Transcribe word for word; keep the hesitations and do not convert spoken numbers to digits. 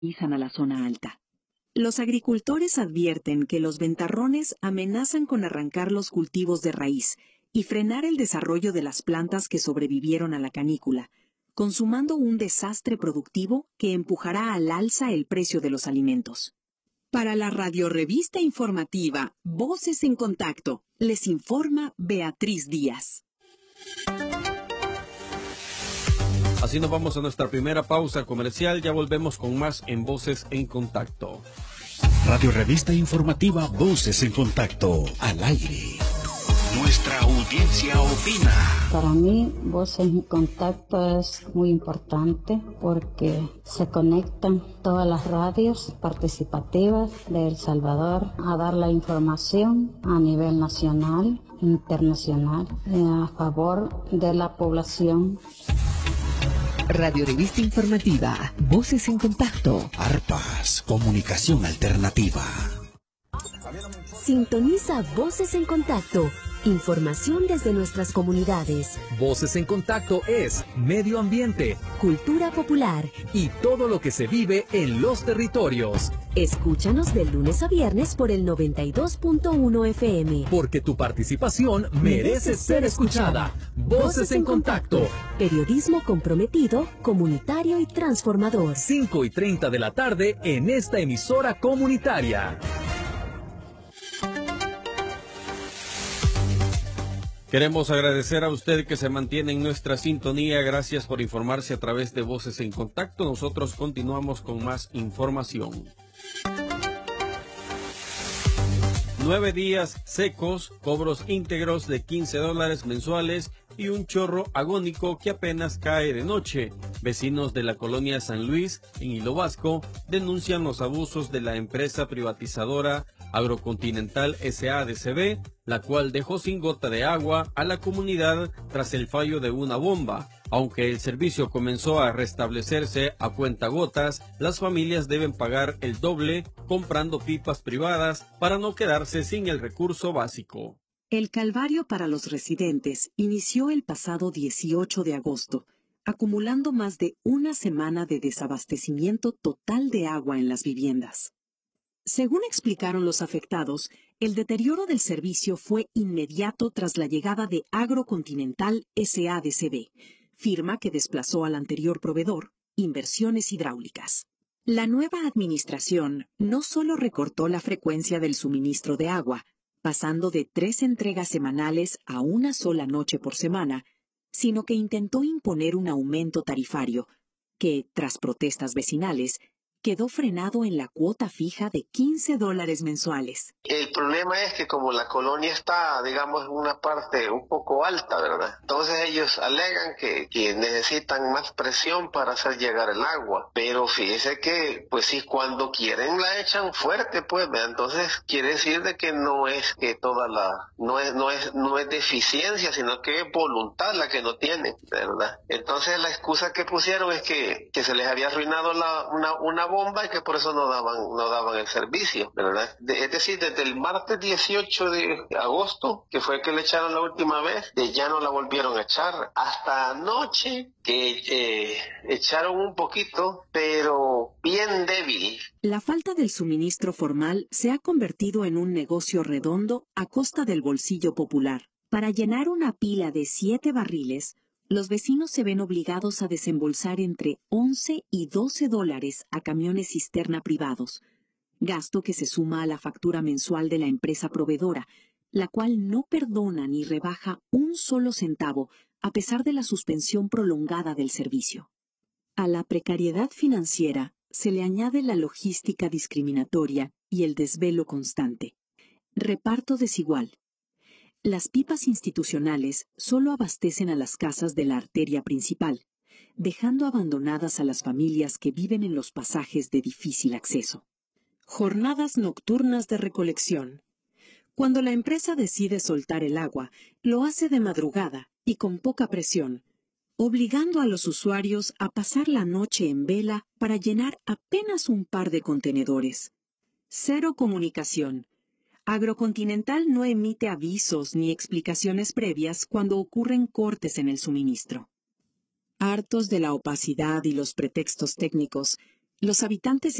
a la zona alta. Los agricultores advierten que los ventarrones amenazan con arrancar los cultivos de raíz y frenar el desarrollo de las plantas que sobrevivieron a la canícula, consumando un desastre productivo que empujará al alza el precio de los alimentos. Para la radiorevista informativa Voces en Contacto, les informa Beatriz Díaz. Así nos vamos a nuestra primera pausa comercial. Ya volvemos con más en Voces en Contacto. Radio Revista Informativa Voces en Contacto, al aire. Nuestra audiencia opina. Para mí, Voces en Contacto es muy importante porque se conectan todas las radios participativas de El Salvador a dar la información a nivel nacional, internacional, a favor de la población. Radio Revista Informativa, Voces en Contacto. Arpas, comunicación alternativa. Sintoniza Voces en Contacto. Información desde nuestras comunidades. Voces en Contacto es medio ambiente, cultura popular y todo lo que se vive en los territorios. Escúchanos de lunes a viernes por el noventa y dos punto uno F M. Porque tu participación merece ser escuchada. Voces en Contacto. Periodismo comprometido, comunitario y transformador. cinco y treinta de la tarde en esta emisora comunitaria. Queremos agradecer a usted que se mantiene en nuestra sintonía. Gracias por informarse a través de Voces en Contacto. Nosotros continuamos con más información. Nueve días secos, cobros íntegros de quince dólares mensuales y un chorro agónico que apenas cae de noche. Vecinos de la colonia San Luis, en Hilo Vasco, denuncian los abusos de la empresa privatizadora Agrocontinental S A D C B, la cual dejó sin gota de agua a la comunidad tras el fallo de una bomba. Aunque el servicio comenzó a restablecerse a cuentagotas, las familias deben pagar el doble comprando pipas privadas para no quedarse sin el recurso básico. El calvario para los residentes inició el pasado dieciocho de agosto, acumulando más de una semana de desabastecimiento total de agua en las viviendas. Según explicaron los afectados, el deterioro del servicio fue inmediato tras la llegada de Agrocontinental S A D C B, firma que desplazó al anterior proveedor, Inversiones Hidráulicas. La nueva administración no solo recortó la frecuencia del suministro de agua, pasando de tres entregas semanales a una sola noche por semana, sino que intentó imponer un aumento tarifario que, tras protestas vecinales, quedó frenado en la cuota fija de quince dólares mensuales. El problema es que como la colonia está, digamos, en una parte un poco alta, ¿verdad? Entonces ellos alegan que, que necesitan más presión para hacer llegar el agua. Pero fíjese que, pues sí, cuando quieren la echan fuerte, pues, ¿verdad? Entonces quiere decir de que no es que toda la, no es, no es, no es deficiencia, sino que es voluntad la que no tienen, ¿verdad? Entonces la excusa que pusieron es que, que se les había arruinado la, una, una bomba y que por eso no daban no daban el servicio, ¿verdad? De, es decir, desde el martes dieciocho de agosto, que fue que le echaron la última vez, de ya no la volvieron a echar. Hasta anoche que eh, echaron un poquito, pero bien débil. La falta del suministro formal se ha convertido en un negocio redondo a costa del bolsillo popular. Para llenar una pila de siete barriles, los vecinos se ven obligados a desembolsar entre once y doce dólares a camiones cisterna privados, gasto que se suma a la factura mensual de la empresa proveedora, la cual no perdona ni rebaja un solo centavo a pesar de la suspensión prolongada del servicio. A la precariedad financiera se le añade la logística discriminatoria y el desvelo constante. Reparto desigual. Las pipas institucionales solo abastecen a las casas de la arteria principal, dejando abandonadas a las familias que viven en los pasajes de difícil acceso. Jornadas nocturnas de recolección. Cuando la empresa decide soltar el agua, lo hace de madrugada y con poca presión, obligando a los usuarios a pasar la noche en vela para llenar apenas un par de contenedores. Cero comunicación. Agrocontinental no emite avisos ni explicaciones previas cuando ocurren cortes en el suministro. Hartos de la opacidad y los pretextos técnicos, Los habitantes